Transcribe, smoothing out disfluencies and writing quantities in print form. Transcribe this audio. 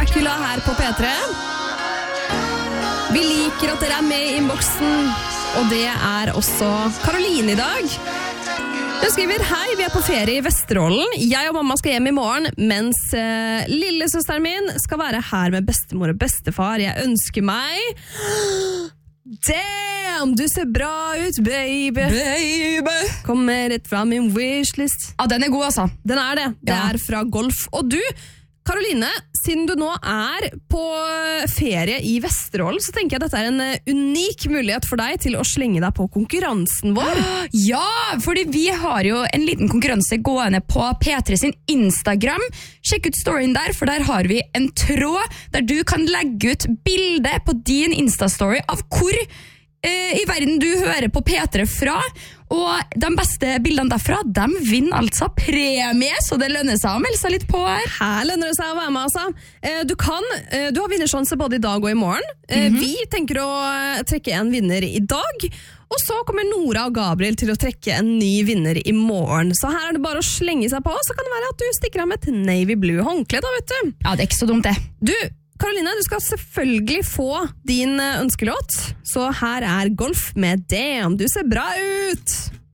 bokhylla her på P3. Vi liker at dere med I innboksen, og det også Karoline I dag. Hun skriver, hei, vi på ferie I Vesterålen. Jeg og mamma skal hjem I morgen, mens lillesøsteren min skal være her med bestemor og bestefar. Jeg ønsker meg... Damn, du ser bra ut, baby. Kommer rett fra min wishlist. Ja, den god, altså. Den det. Det fra Golf. Og du, Karoline, siden du nå på ferie I Vesterålen, så tenker jeg at dette en unik mulighet for deg til å slenge deg på konkurransen vår. Ja, fordi vi har jo en liten konkurranse gående på P3 sin Instagram. Sjekk ut storyen der, for der har vi en tråd der du kan legge ut bilde på din Insta-story av hvor I verden du hører på P3 fra, og de beste bildene derfra, de vinner altså premie, så det lønner seg å melde seg litt på her. Her lønner det seg å være med, altså. Du har vinnersjanse både I dag og I morgen. Vi tenker å trekke en vinner I dag, og så kommer Nora og Gabriel til å trekke en ny vinner I morgen. Så her det bare å slenge seg på, så kan det være at du stikker av med et navy blue håndkle da, vet du. Ja, det ikke så dumt det. Du, Karoline, du skal selvfølgelig få din ønskelåt, så her Golf med Damn, du ser bra ut!